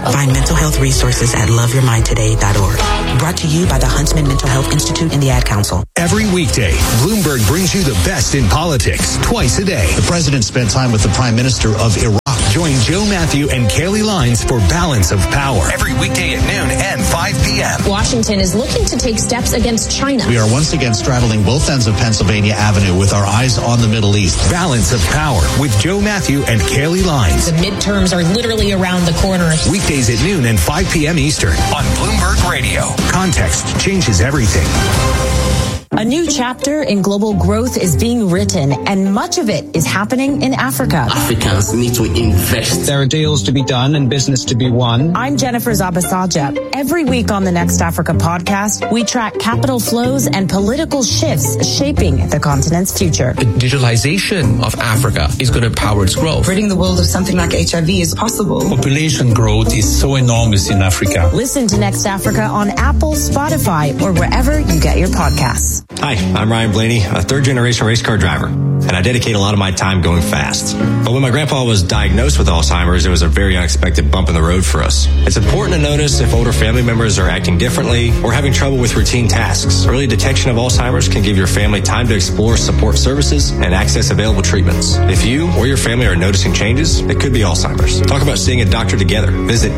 Find mental health resources at loveyourmindtoday.org. Brought to you by the Huntsman Mental Health Institute and the Ad Council. Every weekday, Bloomberg brings you the best in politics twice a day. The president spent time with the Prime Minister of Iraq. Join Joe Matthew and Kaylee Lines for Balance of Power. Every weekday at noon and 5 p.m. Washington is looking to take steps against China. We are once again straddling both ends of Pennsylvania Avenue with our eyes on the Middle East. Balance of Power with Joe Matthew and Kaylee Lines. The midterms are literally around the corner. Weekdays at noon and 5 p.m. Eastern on Bloomberg Radio. Context changes everything. A new chapter in global growth is being written, and much of it is happening in Africa. Africans need to invest. There are deals to be done and business to be won. I'm Jennifer Zabasaja. Every week on the Next Africa podcast, we track capital flows and political shifts shaping the continent's future. The digitalization of Africa is going to power its growth. Ridding the world of something like HIV is possible. Population growth is so enormous in Africa. Listen to Next Africa on Apple, Spotify, or wherever you get your podcasts. Hi, I'm Ryan Blaney, a third-generation race car driver, and I dedicate a lot of my time going fast. But when my grandpa was diagnosed with Alzheimer's, it was a very unexpected bump in the road for us. It's important to notice if older family members are acting differently or having trouble with routine tasks. Early detection of Alzheimer's can give your family time to explore support services and access available treatments. If you or your family are noticing changes, it could be Alzheimer's. Talk about seeing a doctor together. Visit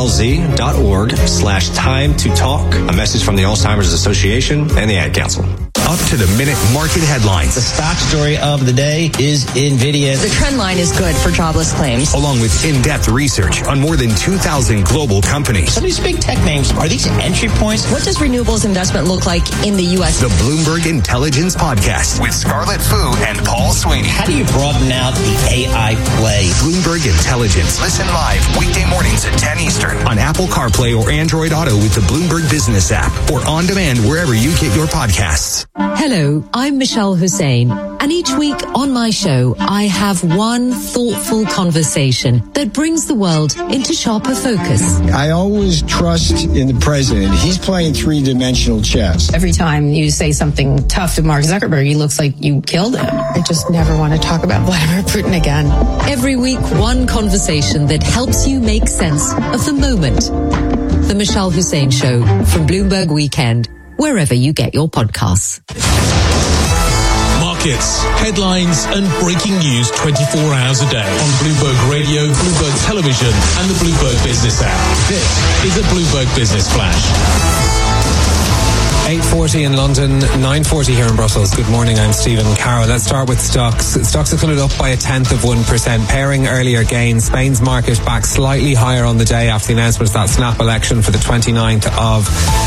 alz.org/time to talk. A message from the Alzheimer's Association and the Ad Council. Up to the minute market headlines. The stock story of the day is NVIDIA. The trend line is good for jobless claims. Along with in-depth research on more than 2,000 global companies. Some of these big tech names, are these entry points? What does renewables investment look like in the U.S.? The Bloomberg Intelligence Podcast with Scarlett Fu and Paul Sweeney. How do you broaden out the AI play? Bloomberg Intelligence. Listen live weekday mornings at 10 Eastern on Apple CarPlay or Android Auto with the Bloomberg Business app or on demand wherever you get your podcasts. Hello, I'm Michelle Hussein, and each week on my show, I have one thoughtful conversation that brings the world into sharper focus. I always trust in the president. He's playing three-dimensional chess. Every time you say something tough to Mark Zuckerberg, he looks like you killed him. I just never want to talk about Vladimir Putin again. Every week, one conversation that helps you make sense of the moment. The Michelle Hussein Show from Bloomberg Weekend, wherever you get your podcasts. Markets, headlines and breaking news 24 hours a day on Bloomberg Radio, Bloomberg Television and the Bloomberg Business app. This is a Bloomberg Business Flash. 8:40 in London, 9:40 here in Brussels. Good morning, I'm Stephen Carroll. Let's start with stocks. Stocks have come up by 1/10%, pairing earlier gains. Spain's market back slightly higher on the day after the announcement of that snap election for the 29th of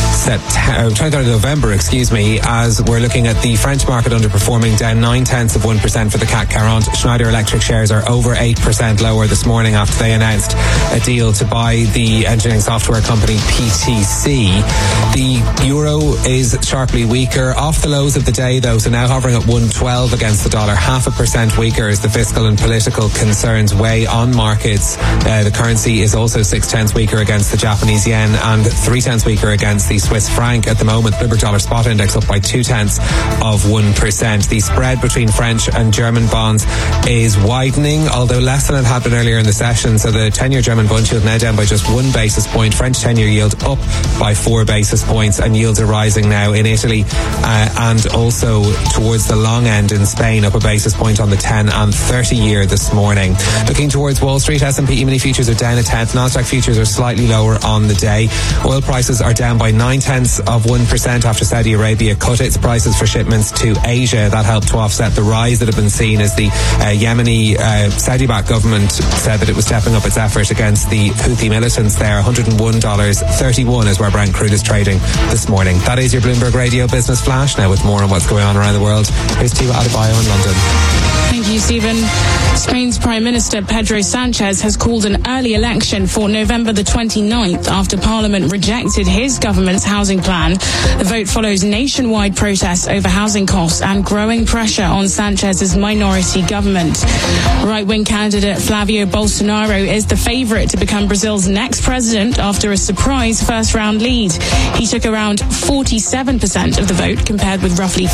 November, as we're looking at the French market underperforming, down 0.9% for the CAC 40. Schneider Electric shares are over 8% lower this morning after they announced a deal to buy the engineering software company PTC. The euro is sharply weaker off the lows of the day, though, so now hovering at 112 against the dollar, 0.5% weaker as the fiscal and political concerns weigh on markets. The currency is also 0.6 weaker against the Japanese yen and 0.3 weaker against the Swiss franc at the moment. Bloomberg dollar spot index up by 0.2%. The spread between French and German bonds is widening, although less than it had been earlier in the session. So the 10-year German bond yield now down by just 1 basis point. French 10-year yield up by 4 basis points, and yields are rising now in Italy and also towards the long end in Spain, up a basis point on the 10 and 30 year this morning. Looking towards Wall Street, S&P E-mini futures are down 0.1. Nasdaq futures are slightly lower on the day. Oil prices are down by 0.9% after Saudi Arabia cut its prices for shipments to Asia. That helped to offset the rise that had been seen as the Yemeni Saudi-backed government said that it was stepping up its effort against the Houthi militants there. $101.31 is where Brent crude is trading this morning. That is your Bloomberg Radio Business Flash. Now with more on what's going on around the world, here's Tiva Adebayo in London. Thank you, Stephen. Spain's Prime Minister Pedro Sanchez has called an early election for November the 29th after Parliament rejected his government's housing plan. The vote follows nationwide protests over housing costs and growing pressure on Sanchez's minority government. Right-wing candidate Flavio Bolsonaro is the favourite to become Brazil's next president after a surprise first-round lead. He took around 40 47% of the vote, compared with roughly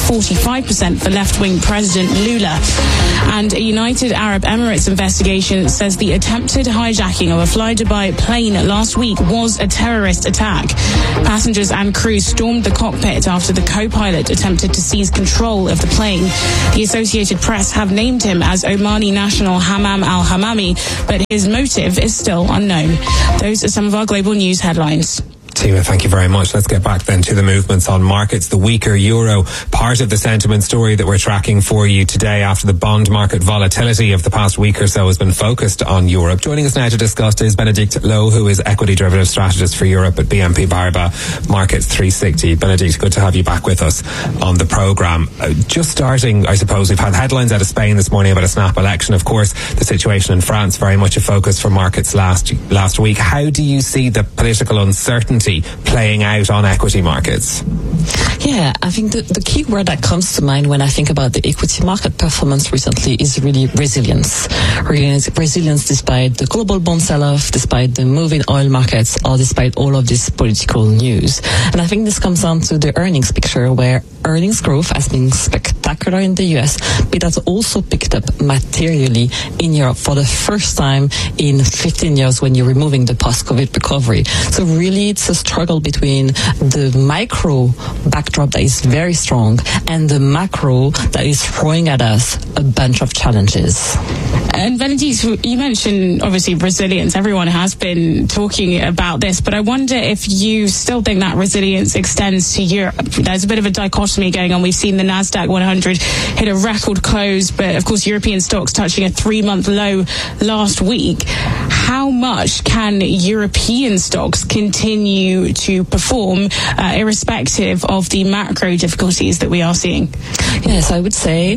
45% for left-wing President Lula. And a United Arab Emirates investigation says the attempted hijacking of a Fly-Dubai plane last week was a terrorist attack. Passengers and crew stormed the cockpit after the co-pilot attempted to seize control of the plane. The Associated Press have named him as Omani national Hammam al-Hammami, but his motive is still unknown. Those are some of our global news headlines. Tima, thank you very much. Let's get back then to the movements on markets. The weaker euro, part of the sentiment story that we're tracking for you today after the bond market volatility of the past week or so has been focused on Europe. Joining us now to discuss is Benedict Lowe, who is equity derivative strategist for Europe at BNP Paribas Markets 360. Benedict, good to have you back with us on the programme. Just starting, I suppose, we've had headlines out of Spain this morning about a snap election. Of course, the situation in France, very much a focus for markets last week. How do you see the political uncertainty playing out on equity markets? Yeah, I think the key word that comes to mind when I think about the equity market performance recently is really resilience. Resilience despite the global bond sell-off, despite the move in oil markets, or despite all of this political news. And I think this comes down to the earnings picture, where earnings growth has been spectacular in the US, but it has also picked up materially in Europe for the first time in 15 years when you're removing the post-COVID recovery. So really it's a struggle between the micro backdrop that is very strong and the macro that is throwing at us a bunch of challenges. And Benedict, you mentioned obviously resilience. Everyone has been talking about this, but I wonder if you still think that resilience extends to Europe. There's a bit of a dichotomy going on. We've seen the Nasdaq 100 hit a record close, but of course European stocks touching a 3-month low last week. How much can European stocks continue to perform irrespective of the macro difficulties that we are seeing? Yes, I would say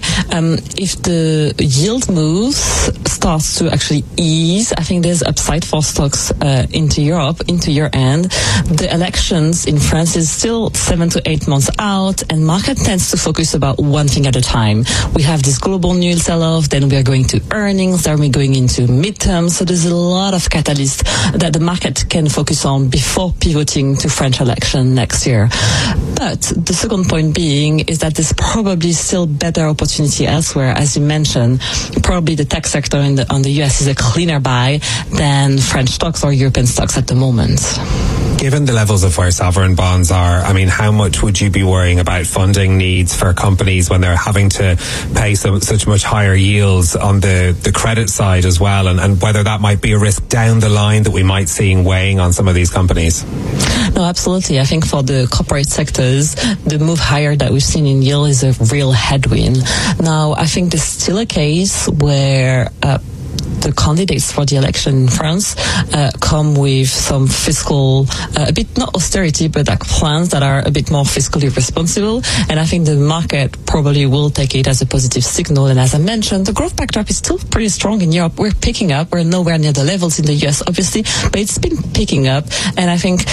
if the yield moves starts to actually ease, I think there's upside for stocks into Europe, into year-end. The elections in France is still 7 to 8 months out, and market tends to focus about one thing at a time. We have this global news sell-off, then we are going to earnings, then we're going into midterms, so there's a lot of catalysts that the market can focus on before pivoting to French election next year. But the second point being is that there's probably still better opportunity elsewhere. As you mentioned, probably the tech sector on the US is a cleaner buy than French stocks or European stocks at the moment. Given the levels of where sovereign bonds are, I mean, how much would you be worrying about funding needs for companies when they're having to pay such much higher yields on the credit side as well, and whether that might be a risk down the line that we might see weighing on some of these companies? No, absolutely. I think for the corporate sectors, the move higher that we've seen in yield is a real headwind. Now, I think there's still a case where the candidates for the election in France come with some fiscal, a bit not austerity, but like plans that are a bit more fiscally responsible. And I think the market probably will take it as a positive signal. And as I mentioned, the growth backdrop is still pretty strong in Europe. We're picking up. We're nowhere near the levels in the US, obviously, but it's been picking up. And I think,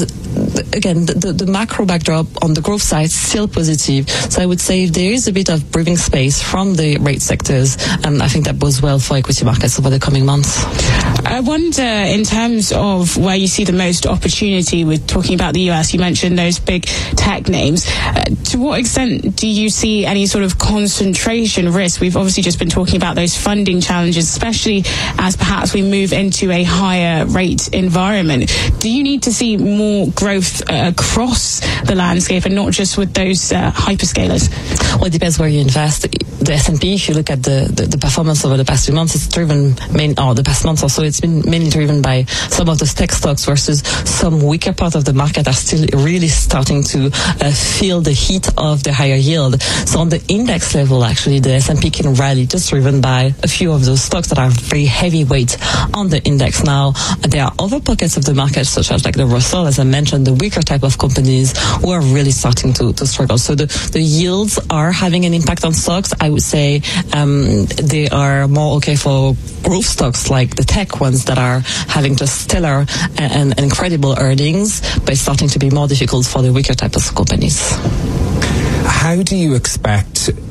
the macro backdrop on the growth side is still positive. So I would say if there is a bit of breathing space from the rate sectors, I think that bodes well for equity markets over the coming months. I wonder, in terms of where you see the most opportunity with talking about the US, you mentioned those big tech names. To what extent do you see any sort of concentration risk? We've obviously just been talking about those funding challenges, especially as perhaps we move into a higher rate environment. Do you need to see more growth across the landscape and not just with those hyperscalers? Well, it depends where you invest. The S&P, if you look at the performance over the past few months, it's driven the past month or so, it's been mainly driven by some of the tech stocks versus some weaker part of the market are still really starting to feel the heat of the higher yield. So on the index level, actually, the S&P can rally just driven by a few of those stocks that are very heavyweight on the index. Now, there are other pockets of the market, such as like the Russell, as I mentioned, the weaker type of companies who are really starting to struggle. So the yields are having an impact on stocks. I would say they are more okay for growth stocks like the tech ones that are having just stellar and incredible earnings, but it's starting to be more difficult for the weaker type of companies. How do you expect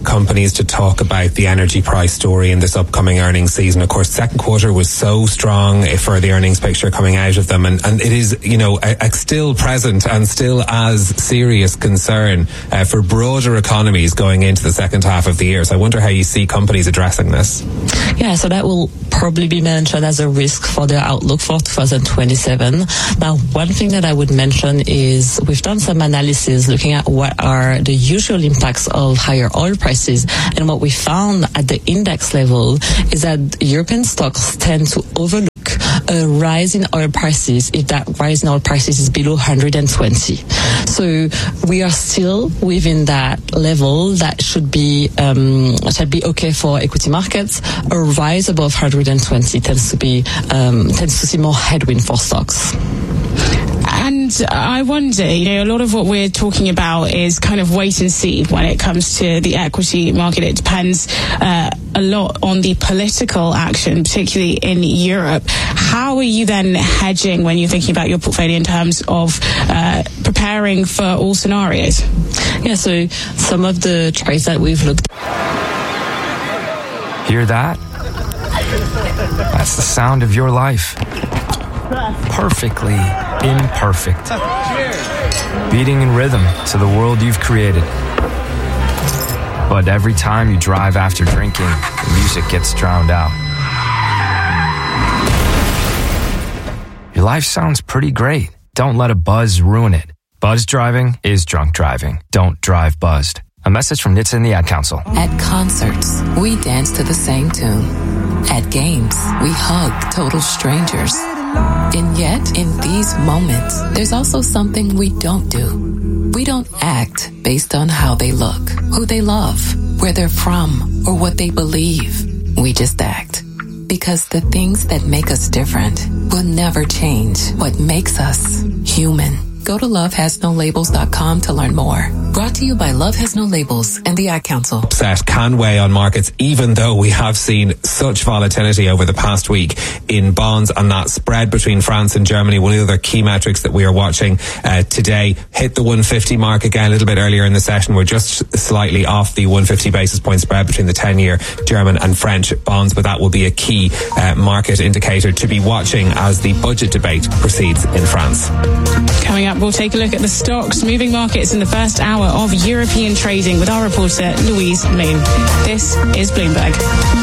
companies to talk about the energy price story in this upcoming earnings season. Of course, second quarter was so strong for the earnings picture coming out of them, and it is, you know, a still present and still as serious concern for broader economies going into the second half of the year. So I wonder how you see companies addressing this. Yeah, so that will probably be mentioned as a risk for their outlook for 2027. Now, one thing that I would mention is we've done some analysis looking at what are the usual impacts of higher oil prices, and what we found at the index level is that European stocks tend to overlook a rise in oil prices if that rise in oil prices is below 120. So we are still within that level that should be okay for equity markets. A rise above 120 tends to see more headwind for stocks. And I wonder, you know, a lot of what we're talking about is kind of wait and see when it comes to the equity market. It depends a lot on the political action, particularly in Europe. How are you then hedging when you're thinking about your portfolio in terms of preparing for all scenarios? Yeah, so some of the trades that we've looked at. Hear that? That's the sound of your life. Perfectly imperfect. Beating in rhythm to the world you've created. But every time you drive after drinking, the music gets drowned out. Your life sounds pretty great. Don't let a buzz ruin it. Buzz driving is drunk driving. Don't drive buzzed. A message from NHTSA and the Ad Council. At concerts, we dance to the same tune. At games, we hug total strangers. And yet, in these moments, there's also something we don't do. We don't act based on how they look, who they love, where they're from, or what they believe. We just act. Because the things that make us different will never change what makes us human. Go to lovehasnolabels.com to learn more. Brought to you by Love Has No Labels and the Ad Council. Upset can weigh on markets, even though we have seen such volatility over the past week in bonds, and that spread between France and Germany, one of the other key metrics that we are watching today, hit the 150 mark again a little bit earlier in the session. We're just slightly off the 150 basis point spread between the 10-year German and French bonds, but that will be a key market indicator to be watching as the budget debate proceeds in France. Coming up, we'll take a look at the stocks moving markets in the first hour of European trading with our reporter Louise Moon. This is Bloomberg.